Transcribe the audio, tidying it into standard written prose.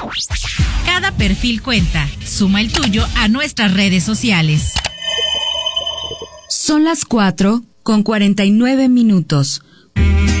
Cada perfil cuenta. Suma el tuyo a nuestras redes sociales. Son las 4:49.